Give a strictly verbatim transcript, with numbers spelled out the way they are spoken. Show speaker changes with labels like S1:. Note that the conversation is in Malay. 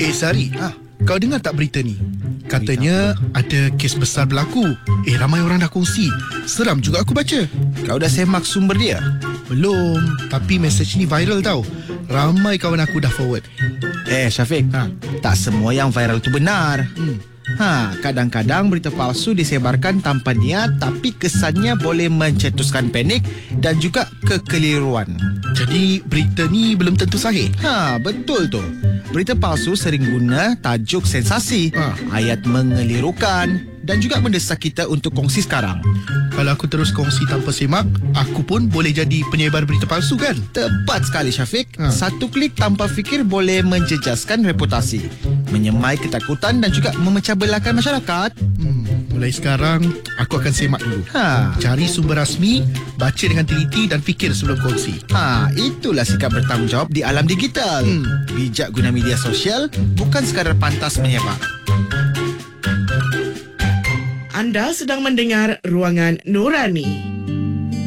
S1: Eh Sari, ah, kau dengar tak berita ni? Katanya ada kes besar berlaku. Eh, ramai orang dah kongsi. Seram juga aku baca.
S2: Kau dah semak sumber dia?
S1: Belum, tapi mesej ni viral tau. Ramai kawan aku dah forward.
S2: Eh Syafiq, ha, tak semua yang viral tu benar.
S1: Hmm.
S2: Ha, kadang-kadang berita palsu disebarkan tanpa niat, tapi kesannya boleh mencetuskan panik dan juga kekeliruan.
S1: Jadi berita ni belum tentu sahih.
S2: Ha, betul tu. Berita palsu sering guna tajuk sensasi,
S1: Ha.
S2: ayat mengelirukan dan juga mendesak kita untuk kongsi sekarang.
S1: Kalau aku terus kongsi tanpa semak, aku pun boleh jadi penyebar berita palsu kan?
S2: Tepat sekali Syafiq.
S1: Ha.
S2: Satu klik tanpa fikir boleh menjejaskan reputasi, menyemai ketakutan dan juga memecah belahkan masyarakat.
S1: Hmm, mulai sekarang aku akan semak dulu.
S2: Ha.
S1: Cari sumber rasmi, baca dengan teliti dan fikir sebelum kongsi.
S2: Ha, itulah sikap bertanggungjawab di alam digital.
S1: Hmm.
S2: Bijak guna media sosial, bukan sekadar pantas menyebar.
S3: Anda sedang mendengar Ruangan Nurani.